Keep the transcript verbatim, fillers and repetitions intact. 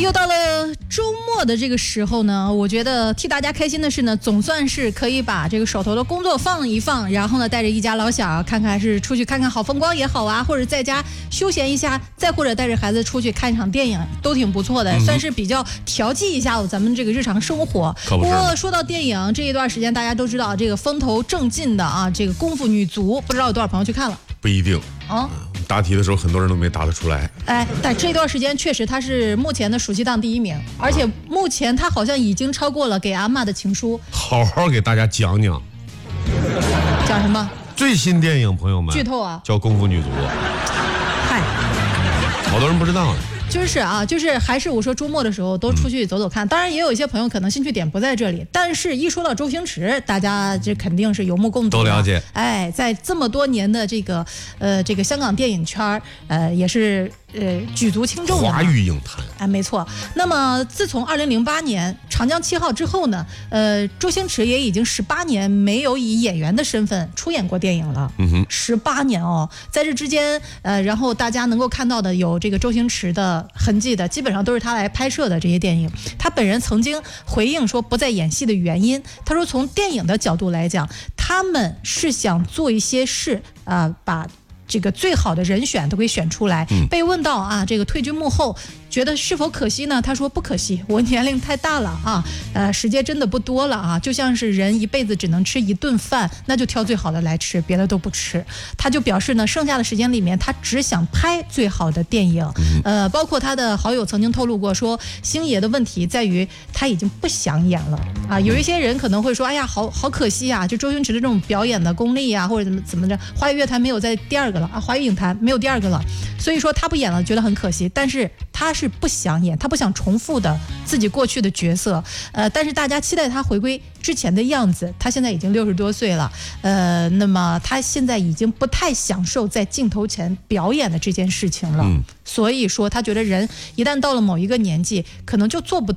又到了周末的这个时候呢，我觉得替大家开心的是呢，总算是可以把这个手头的工作放一放，然后呢，带着一家老小看看是出去看看好风光也好啊，或者在家休闲一下，再或者带着孩子出去看一场电影，都挺不错的，嗯、算是比较调剂一下咱们这个日常生活。 不, 不过说到电影这一段时间，大家都知道这个风头正劲的啊，这个功夫女足，不知道有多少朋友去看了？ 不一定啊。 答题的时候，很多人都没答得出来。 哎，但这段时间确实他是目前的暑期档第一名，而且目前他好像已经超过了《给阿嬷的情书》。 好好给大家讲讲， 讲什么？ 最新电影，朋友们， 剧透啊， 叫《功夫女足》。 嗨， 好多人不知道呢。 就是啊，就是还是我说周末的时候都出去走走看，当然也有一些朋友可能兴趣点不在这里，但是一说到周星驰，大家这肯定是有目共睹， 都了解。 哎，在这么多年的这个呃这个香港电影圈呃也是呃举足轻重的华语影坛。 哎，没错。那么自从二零零八年《长江七号》之后呢，呃，周星驰也已经十八年没有以演员的身份出演过电影了。 嗯哼， 十八年哦，在这之间，呃，然后大家能够看到的有这个周星驰的痕迹的，基本上都是他来拍摄的这些电影。他本人曾经回应说不再演戏的原因，他说从电影的角度来讲，他们是想做一些事啊、呃，把这个最好的人选都给选出来。嗯、被问到啊，这个退居幕后，觉得是否可惜呢？他说不可惜，我年龄太大了啊，呃，时间真的不多了啊，就像是人一辈子只能吃一顿饭，那就挑最好的来吃，别的都不吃。他就表示呢，剩下的时间里面，他只想拍最好的电影。呃，包括他的好友曾经透露过说，星爷的问题在于他已经不想演了啊。有一些人可能会说，哎呀，好好可惜啊，就周星驰的这种表演的功力啊，或者怎么怎么着，华语乐坛没有在第二个了啊，华语影坛没有第二个了，所以说他不演了，觉得很可惜，但是他是不想演，他不想重复的自己过去的角色，呃，但是大家期待他回归之前的样子。他现在已经六十多岁了，呃，那么他现在已经不太享受在镜头前表演的这件事情了，嗯、所以说他觉得人一旦到了某一个年纪，可能就做不